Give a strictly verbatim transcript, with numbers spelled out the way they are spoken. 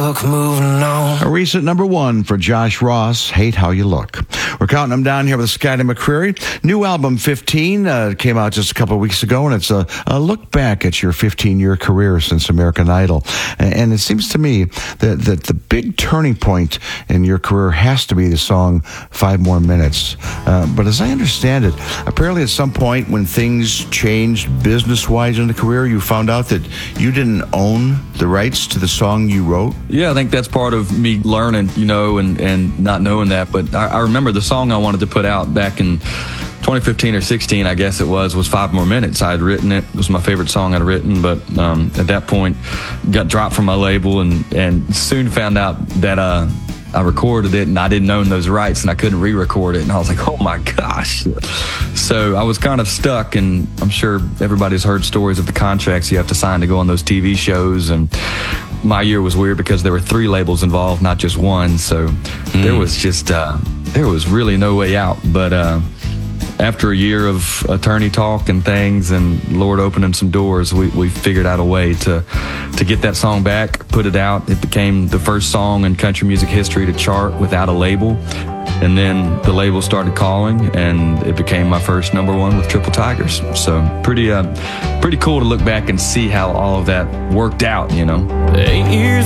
look, moving on. A recent number one for Josh Ross, Hate How You Look. We're counting them down here with Scotty McCreery. New album fifteen uh, came out just a couple of weeks ago, and it's a, a look back at your fifteen-year career since American Idol. And, and it seems to me that, that the big turning point in your career has to be the song Five More Minutes. Uh, but as I understand it, apparently at some point when things changed business-wise in the career, you found out that you didn't own the rights to the song you wrote? Yeah, I think that's part of me learning, you know, and, and not knowing that. But I, I remember the song I wanted to put out back in twenty fifteen or sixteen, I guess it was, was Five More Minutes. I had written it. It was my favorite song I'd written, but um, at that point, got dropped from my label and, and soon found out that uh, I recorded it and I didn't own those rights and I couldn't re-record it. And I was like, oh my gosh. So I was kind of stuck, and I'm sure everybody's heard stories of the contracts you have to sign to go on those T V shows. And my year was weird because there were three labels involved, not just one. So mm. there was just, uh, there was really no way out. But uh, after a year of attorney talk and things and Lord opening some doors, we, we figured out a way to, to get that song back, put it out. It became the first song in country music history to chart without a label. And then the label started calling, and it became my first number one with Triple Tigers. So pretty, uh, pretty cool to look back and see how all of that worked out, you know. Eight years